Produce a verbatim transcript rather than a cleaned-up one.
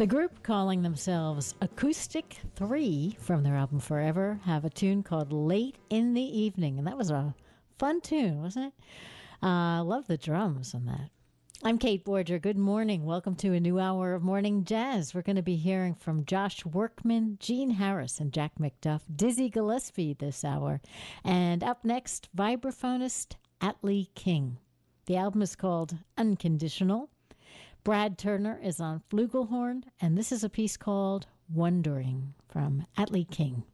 The group, calling themselves Acoustic three from their album Forever, have a tune called Late in the Evening. And that was a fun tune, wasn't it? I uh, love the drums on that. I'm Kate Borger. Good morning. Welcome to a new hour of Morning Jazz. We're going to be hearing from Josh Workman, Gene Harris, and Jack McDuff, Dizzy Gillespie this hour. And up next, vibraphonist Atlee King. The album is called Unconditional. Brad Turner is on flugelhorn, and this is a piece called Wondering from Atlee King.